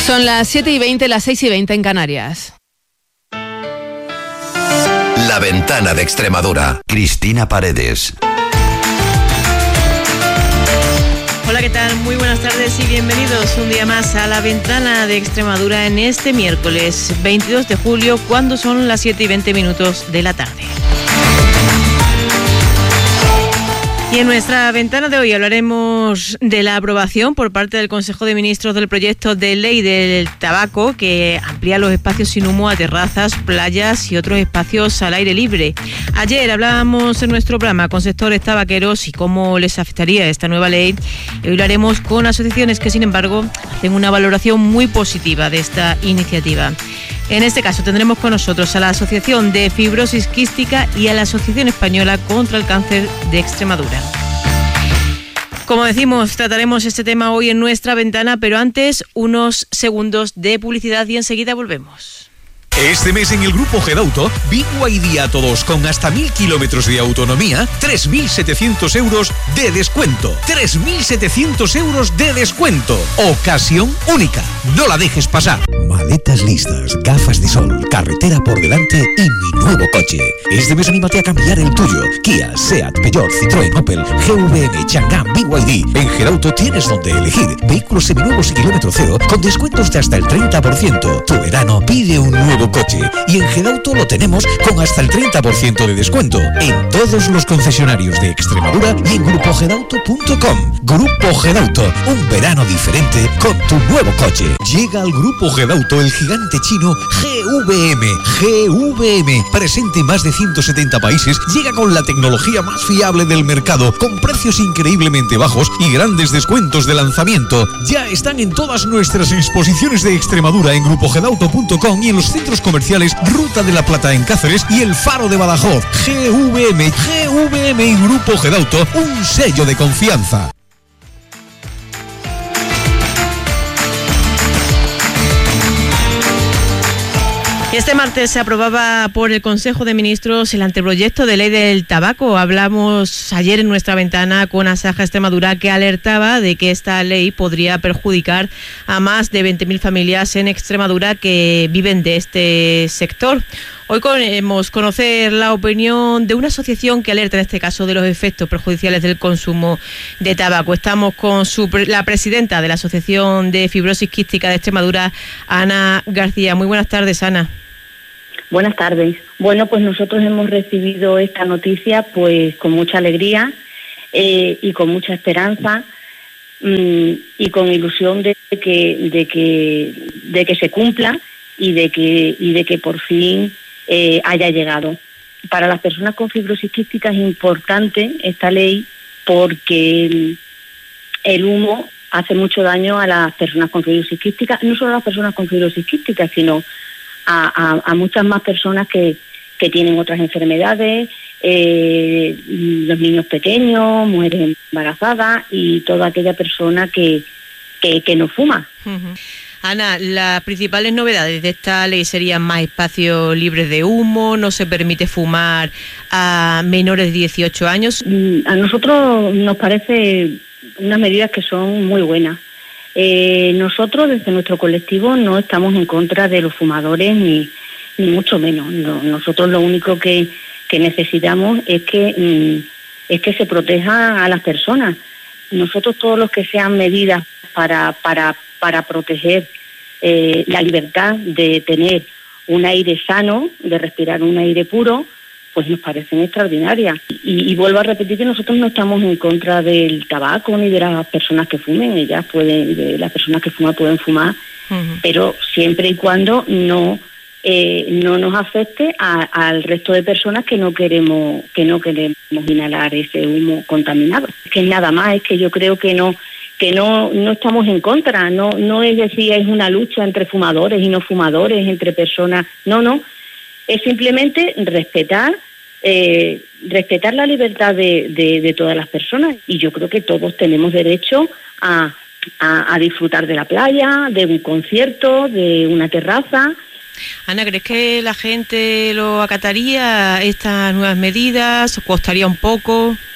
Son las 7:20, las 6:20 en Canarias. La Ventana de Extremadura. Cristina Paredes. Hola, ¿qué tal? Muy buenas tardes y bienvenidos un día más a La Ventana de Extremadura en este miércoles 22 de julio, cuando son las 7:20 de la tarde. Y en nuestra ventana de hoy hablaremos de la aprobación por parte del Consejo de Ministros del proyecto de ley del tabaco que amplía los espacios sin humo a terrazas, playas y otros espacios al aire libre. Ayer hablábamos en nuestro programa con sectores tabaqueros y cómo les afectaría esta nueva ley. Hoy lo haremos con asociaciones que, sin embargo, hacen una valoración muy positiva de esta iniciativa. En este caso tendremos con nosotros a la Asociación de Fibrosis Quística y a la Asociación Española contra el Cáncer de Extremadura. Como decimos, trataremos este tema hoy en nuestra ventana, pero antes unos segundos de publicidad y enseguida volvemos. Este mes en el Grupo Gedauto, BYD a todos con hasta 1000 kilómetros de autonomía, 3.700 euros de descuento. 3.700 euros de descuento. Ocasión única. No la dejes pasar. Maletas listas, gafas de sol, carretera por delante y mi nuevo coche. Este mes anímate a cambiar el tuyo. Kia, Seat, Peugeot, Citroën, Opel, GVM, Chang'an, BYD. En Gedauto tienes donde elegir. Vehículos seminuevos y kilómetro cero con descuentos de hasta el 30%. Tu verano pide un nuevo coche y en Gedauto lo tenemos con hasta el 30% de descuento en todos los concesionarios de Extremadura y en grupogedauto.com. Grupo Gedauto, un verano diferente con tu nuevo coche. Llega al Grupo Gedauto el gigante chino GVM. GVM, presente en más de 170 países, llega con la tecnología más fiable del mercado, con precios increíblemente bajos y grandes descuentos de lanzamiento. Ya están en todas nuestras exposiciones de Extremadura en grupogedauto.com y en los centros comerciales Ruta de la Plata en Cáceres y El Faro de Badajoz. GVM y Grupo Gedauto, un sello de confianza. Este martes se aprobaba por el Consejo de Ministros el anteproyecto de ley del tabaco. Hablamos ayer en nuestra ventana con Asaja Extremadura, que alertaba de que esta ley podría perjudicar a más de 20.000 familias en Extremadura que viven de este sector. Hoy queremos conocer la opinión de una asociación que alerta en este caso de los efectos perjudiciales del consumo de tabaco. Estamos con la presidenta de la Asociación de Fibrosis Quística de Extremadura, Ana García. Muy buenas tardes, Ana. Buenas tardes. Bueno, pues nosotros hemos recibido esta noticia pues con mucha alegría y con mucha esperanza y con ilusión de que se cumpla y de que por fin haya llegado. Para las personas con fibrosis quística es importante esta ley porque el humo hace mucho daño a las personas con fibrosis quística, no solo a las personas con fibrosis quística, sino a muchas más personas que tienen otras enfermedades, los niños pequeños, mujeres embarazadas y toda aquella persona que no fuma. Uh-huh. Ana, las principales novedades de esta ley serían más espacios libres de humo, no se permite fumar a menores de 18 años. A nosotros nos parece unas medidas que son muy buenas. Nosotros desde nuestro colectivo no estamos en contra de los fumadores ni mucho menos. No, nosotros lo único que necesitamos es que se proteja a las personas. Nosotros todos los que sean medidas para proteger la libertad de tener un aire sano, de respirar un aire puro, pues nos parecen extraordinarias. Y vuelvo a repetir que nosotros no estamos en contra del tabaco ni de las personas que fumen. Las personas que fuman pueden fumar, uh-huh, pero siempre y cuando no nos afecte al resto de personas que no queremos inhalar ese humo contaminado. Es que nada más, es que yo creo que no estamos en contra, no es decir, es una lucha entre fumadores y no fumadores, entre personas, no, es simplemente respetar la libertad de todas las personas, y yo creo que todos tenemos derecho a disfrutar de la playa, de un concierto, de una terraza. Ana, ¿crees que la gente lo acataría, estas nuevas medidas? ¿Costaría un poco?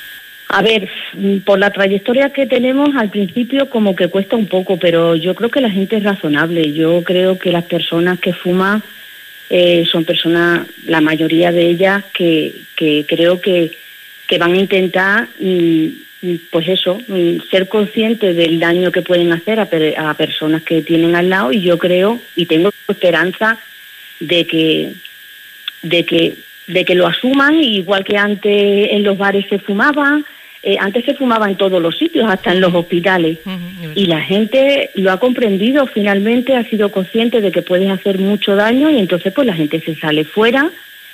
A ver, por la trayectoria que tenemos, al principio como que cuesta un poco, pero yo creo que la gente es razonable. Yo creo que las personas que fuman son personas, la mayoría de ellas, que creo que van a intentar, pues eso, ser conscientes del daño que pueden hacer a personas que tienen al lado, y yo creo y tengo esperanza de que lo asuman, igual que antes en los bares se fumaba. Antes se fumaba en todos los sitios, hasta en los hospitales, y la gente lo ha comprendido, finalmente ha sido consciente de que puedes hacer mucho daño, y entonces pues la gente se sale fuera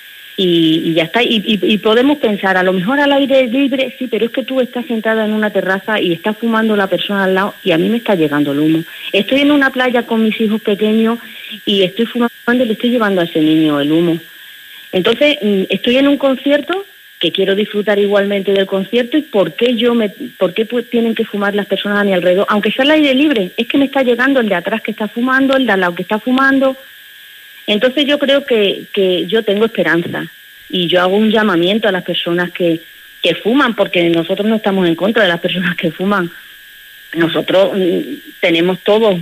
y ya está. Y podemos pensar, a lo mejor al aire libre, sí, pero es que tú estás sentada en una terraza y estás fumando la persona al lado y a mí me está llegando el humo. Estoy en una playa con mis hijos pequeños y estoy fumando y le estoy llevando a ese niño el humo. Entonces, estoy en un concierto que quiero disfrutar igualmente del concierto, y ¿por qué tienen que fumar las personas a mi alrededor? Aunque sea al aire libre, es que me está llegando el de atrás que está fumando, el de al lado que está fumando. Entonces yo creo que yo tengo esperanza, y yo hago un llamamiento a las personas que fuman, porque nosotros no estamos en contra de las personas que fuman. Nosotros tenemos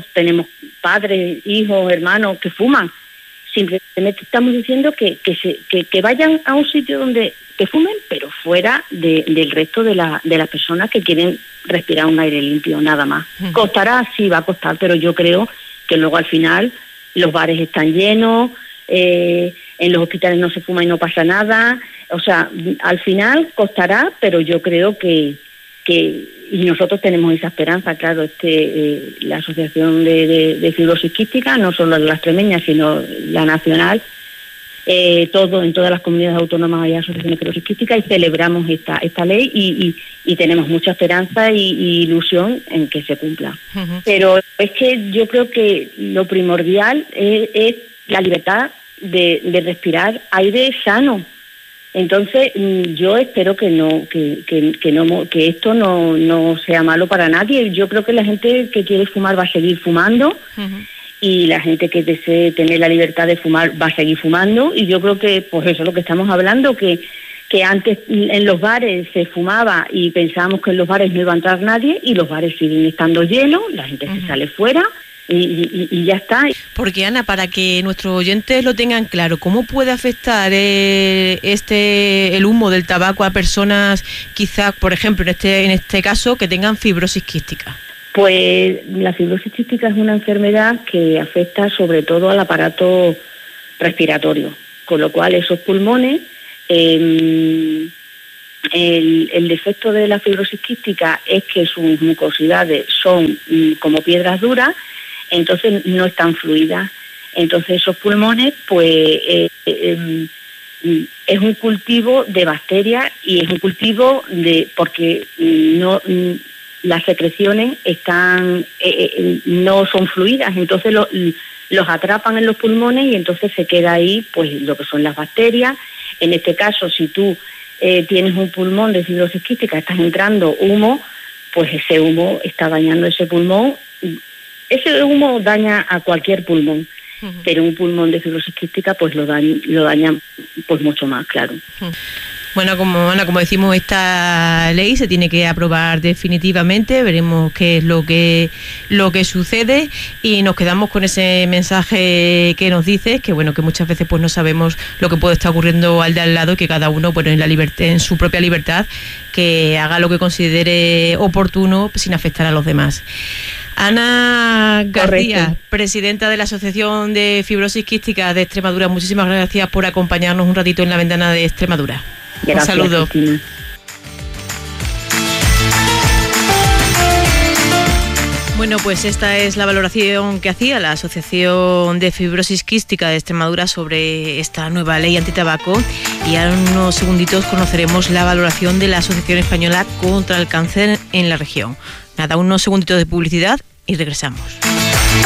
padres, hijos, hermanos que fuman. Simplemente estamos diciendo que vayan a un sitio donde que fumen, pero fuera del resto de las personas que quieren respirar un aire limpio, nada más. Costará, sí, va a costar, pero yo creo que luego al final los bares están llenos, en los hospitales no se fuma y no pasa nada. O sea, al final costará, pero yo creo que y nosotros tenemos esa esperanza, claro. La Asociación de Fibrosis Quística, no solo la extremeña, sino la nacional, en todas las comunidades autónomas hay asociaciones de fibrosis quística, y celebramos esta ley y tenemos mucha esperanza y ilusión en que se cumpla. Pero es que yo creo que lo primordial es la libertad de respirar aire sano. Entonces yo espero que esto no sea malo para nadie. Yo creo que la gente que quiere fumar va a seguir fumando, y la gente que desee tener la libertad de fumar va a seguir fumando, y yo creo que pues eso es lo que estamos hablando, que antes en los bares se fumaba y pensábamos que en los bares no iba a entrar nadie, y los bares siguen estando llenos, la gente se sale fuera. Y ya está. Porque, Ana, para que nuestros oyentes lo tengan claro, ¿cómo puede afectar el humo del tabaco a personas, quizás, por ejemplo, en este caso, que tengan fibrosis quística? Pues la fibrosis quística es una enfermedad que afecta sobre todo al aparato respiratorio, con lo cual esos pulmones, el defecto de la fibrosis quística es que sus mucosidades son como piedras duras, entonces no están fluidas. Entonces esos pulmones, pues es un cultivo de bacterias, y es un cultivo porque las secreciones no son fluidas, entonces los atrapan en los pulmones, y entonces se queda ahí pues lo que son las bacterias. En este caso, si tú tienes un pulmón de fibrosis quística, estás entrando humo, pues ese humo está dañando ese pulmón. Ese humo daña a cualquier pulmón, pero un pulmón de fibrosis quística pues lo daña pues mucho más, claro. Bueno, como decimos, esta ley se tiene que aprobar definitivamente. Veremos qué es lo que sucede, y nos quedamos con ese mensaje que nos dices, que bueno, que muchas veces pues no sabemos lo que puede estar ocurriendo al de al lado, y que cada uno, bueno, en su propia libertad, que haga lo que considere oportuno sin afectar a los demás. Ana García, correcto, presidenta de la Asociación de Fibrosis Quística de Extremadura, muchísimas gracias por acompañarnos un ratito en la ventana de Extremadura. Gracias, un saludo. Cristina. Bueno, pues esta es la valoración que hacía la Asociación de Fibrosis Quística de Extremadura sobre esta nueva ley antitabaco, y ahora en unos segunditos conoceremos la valoración de la Asociación Española contra el Cáncer en la región. Nada, unos segunditos de publicidad y regresamos.